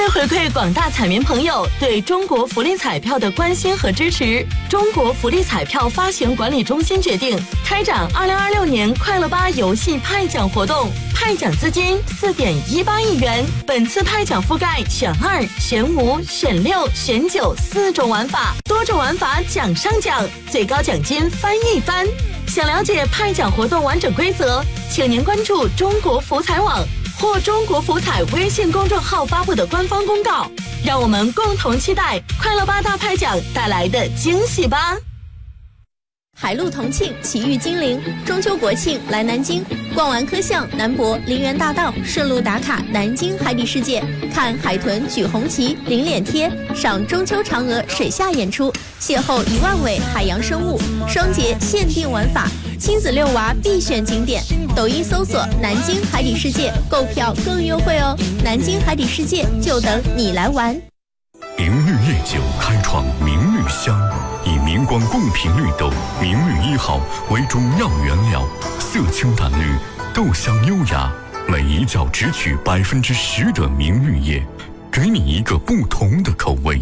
为回馈广大彩民朋友对中国福利彩票的关心和支持，中国福利彩票发行管理中心决定开展2026年快乐吧游戏派奖活动，派奖资金4.18亿元。本次派奖覆盖选2、选5、选6、选94种玩法，多种玩法奖上奖，最高奖金翻一番。想了解派奖活动完整规则，请您关注中国福彩网或中国福彩微信公众号发布的官方公告，让我们共同期待快乐吧大派奖带来的惊喜吧。 海陆同庆，奇遇金陵，中秋国庆来南京，逛完科巷、南博、陵园大道，顺路打卡南京海底世界，看海豚举红旗、领脸贴，赏中秋嫦娥水下演出，邂逅1万尾海洋生物，双节限定玩法，亲子遛娃必选景点。抖音搜索南京海底世界，购票更优惠哦！南京海底世界就等你来玩。 明绿夜酒开创明绿香，以明光贡品绿豆明绿1号为中药原料，色清淡绿，豆香优雅，每一角只取10%的明绿叶，给你一个不同的口味。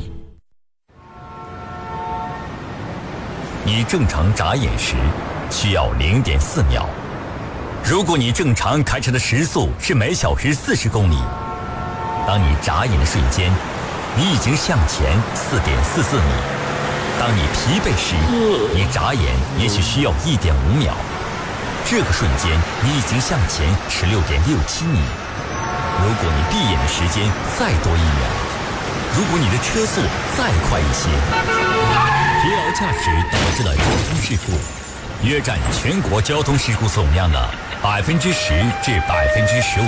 你正常眨眼时需要0.4秒，如果你正常开车的时速是每小时40公里，当你眨眼的瞬间，你已经向前4.44米。当你疲惫时，你眨眼也许需要1.5秒。这个瞬间，你已经向前16.67米。如果你闭眼的时间再多1秒，如果你的车速再快一些，疲劳驾驶导致了交通事故，约占全国交通事故总量的10%至15%。